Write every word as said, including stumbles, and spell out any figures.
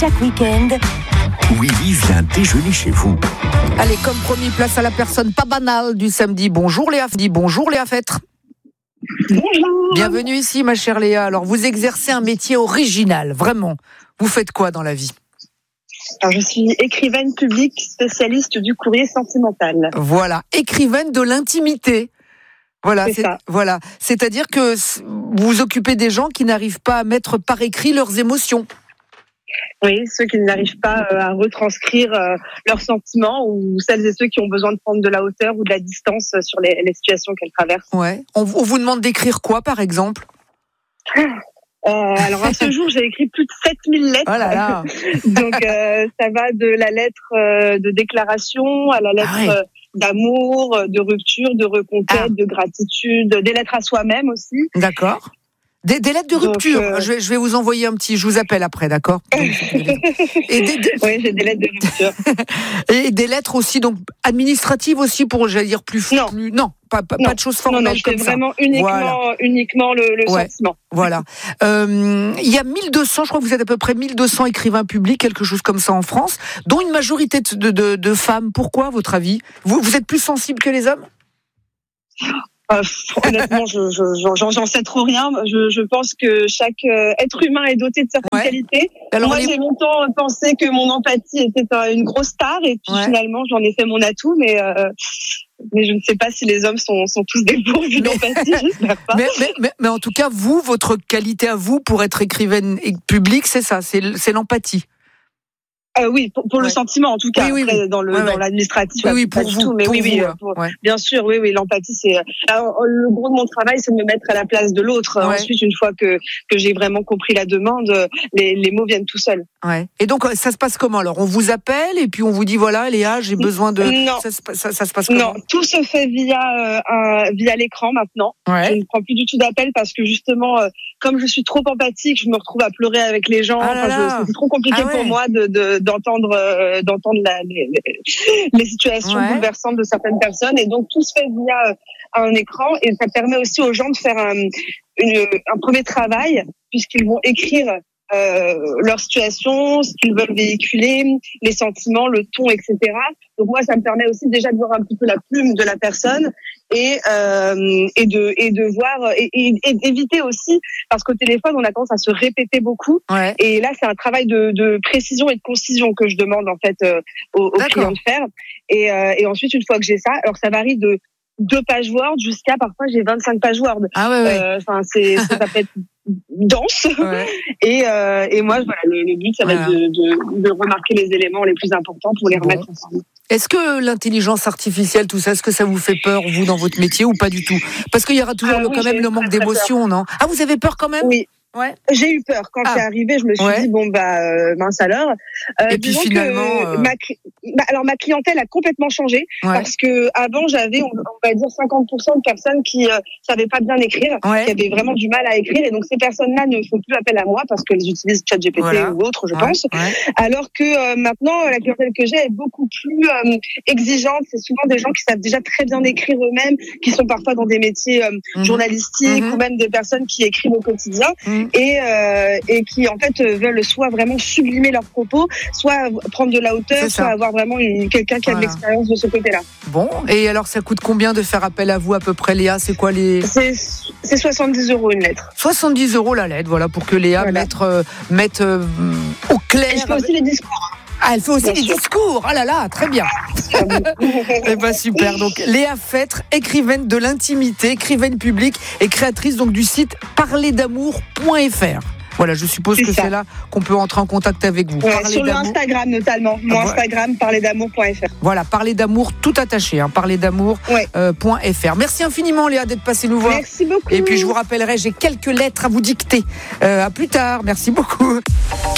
chaque week-end, Willy vient déjeuner chez vous. Allez, comme promis, place à la personne pas banale du samedi. Bonjour Léa, dis bonjour Léa Fêtre. Bonjour. Bienvenue ici ma chère Léa. Alors vous exercez un métier original, vraiment. Vous faites quoi dans la vie ? Alors, je suis écrivaine publique, spécialiste du courrier sentimental. Voilà, écrivaine de l'intimité. Voilà, c'est, c'est ça. Voilà, c'est-à-dire que vous vous occupez des gens qui n'arrivent pas à mettre par écrit leurs émotions. Oui, ceux qui n'arrivent pas à retranscrire leurs sentiments ou celles et ceux qui ont besoin de prendre de la hauteur ou de la distance sur les, les situations qu'elles traversent. Ouais. On, on vous demande d'écrire quoi, par exemple ? Euh, alors à ce jour, j'ai écrit plus de sept mille lettres. Oh là là. Donc euh, ça va de la lettre euh, de déclaration à la lettre ah ouais. euh, d'amour, de rupture, de reconquête, ah. de gratitude, des lettres à soi-même aussi. D'accord. Des, des lettres de rupture. Donc, euh... je, vais, je vais vous envoyer un petit. Je vous appelle après, d'accord ? Donc, et des, des... Oui, j'ai des lettres de rupture. Et des lettres aussi, donc administratives aussi pour, j'allais dire plus. Non. Plus, non. Pas, pas, non. pas de choses formelles non, non, comme ça. Vraiment uniquement, voilà. uniquement le, le ouais. sentiment. Voilà. Euh, il y a mille deux cents, je crois que vous êtes à peu près mille deux cents écrivains publics, quelque chose comme ça en France, dont une majorité de, de, de femmes. Pourquoi, à votre avis ? vous, vous êtes plus sensible que les hommes ? Euh, honnêtement, je, je, j'en, j'en sais trop rien. Je, je pense que chaque euh, être humain est doté de certaines ouais. qualités. Alors, Moi, les... j'ai longtemps pensé que mon empathie était une grosse star, et puis ouais. finalement, j'en ai fait mon atout, mais euh, mais je ne sais pas si les hommes sont, sont tous dépourvus d'empathie. J'espère pas. Mais, mais, mais, mais en tout cas, vous, votre qualité à vous pour être écrivaine publique, c'est ça, c'est, c'est l'empathie. Euh, oui, pour, pour ouais. le sentiment en tout cas. Oui, oui, Après, oui. dans le ouais, dans ouais. l'administratif, oui, oui, pour vous, tout, mais pour oui, vous, oui, ouais. pour, ouais. bien sûr, oui, oui, l'empathie, c'est. Alors, le gros de mon travail, c'est de me mettre à la place de l'autre. Ouais. Ensuite, une fois que que j'ai vraiment compris la demande, les les mots viennent tout seuls. Ouais. Et donc, ça se passe comment alors ? On vous appelle et puis on vous dit voilà, Léa, j'ai besoin de. Non. Ça, ça, ça se passe comment ? Non, tout se fait via euh, un, via l'écran maintenant. Ouais. Je ne prends plus du tout d'appel parce que justement, euh, comme je suis trop empathique, je me retrouve à pleurer avec les gens. Ah enfin, je, c'est trop compliqué ah ouais. pour moi de, de d'entendre euh, d'entendre la, les, les situations ouais. bouleversantes de certaines personnes, et donc tout se fait via euh, un écran, et ça permet aussi aux gens de faire un, une, un premier travail puisqu'ils vont écrire Euh, leur situation, ce qu'ils veulent véhiculer, les sentiments, le ton, et cetera. Donc moi, ça me permet aussi déjà de voir un petit peu la plume de la personne et euh, et de et de voir et, et, et d'éviter aussi, parce qu'au téléphone, on a tendance à se répéter beaucoup. Ouais. Et là, c'est un travail de, de précision et de concision que je demande en fait euh, aux, aux clients de faire. Et, euh, et ensuite, une fois que j'ai ça, alors ça varie de deux pages Word jusqu'à parfois j'ai vingt-cinq pages Word. Ah ouais, ouais. Enfin, euh, c'est ça peut être dense. Ouais. Et, euh, et moi, voilà, le, le but, ça va voilà. être de, de, de remarquer les éléments les plus importants pour les bon. remettre ensemble. Est-ce que l'intelligence artificielle, tout ça, est-ce que ça vous fait peur, vous, dans votre métier, ou pas du tout ? Parce qu'il y aura toujours ah, le, oui, quand même le manque d'émotion, non ? Ah, vous avez peur quand même ? Oui. Ouais. J'ai eu peur quand ah. c'est arrivé. Je me suis ouais. dit bon bah euh, mince alors. Euh, Et puis finalement, que, euh... ma, bah, alors ma clientèle a complètement changé ouais. parce que avant j'avais on, on va dire cinquante pour cent de personnes qui euh, savaient pas bien écrire, ouais. qui avaient vraiment du mal à écrire, et donc ces personnes-là ne font plus appel à moi parce qu'elles utilisent ChatGPT voilà. ou autre, je ouais. pense. Ouais. Alors que euh, maintenant la clientèle que j'ai est beaucoup plus euh, exigeante. C'est souvent des gens qui savent déjà très bien écrire eux-mêmes, qui sont parfois dans des métiers euh, mmh. journalistiques mmh. ou même des personnes qui écrivent au quotidien mmh. et euh, et qui en fait veulent soit vraiment sublimer leurs propos, soit prendre de la hauteur, soit avoir vraiment une, quelqu'un qui voilà. a de l'expérience de ce côté-là. Bon, et alors ça coûte combien de faire appel à vous à peu près, Léa ? C'est quoi les... C'est, c'est soixante-dix euros une lettre. soixante-dix euros la lettre, voilà, pour que Léa voilà. mette, euh, mette euh, au clair... Et je fais aussi les discours. Ah, elle fait aussi bien les sûr. discours. Ah là là, très bien. Eh ben super. Donc Léa Fêtre, écrivaine de l'intimité, écrivaine publique et créatrice donc du site parler d'amour point f r. Voilà, je suppose c'est que ça. C'est là qu'on peut entrer en contact avec vous. Ouais, sur le Instagram notamment. Mon ah, Instagram, ouais. parler d'amour point f r. Voilà, parler d'amour tout attaché, hein, parler d'amour point f r. Merci infiniment Léa d'être passée nous voir. Merci beaucoup. Et puis je vous rappellerai, j'ai quelques lettres à vous dicter. Euh, à plus tard, merci beaucoup.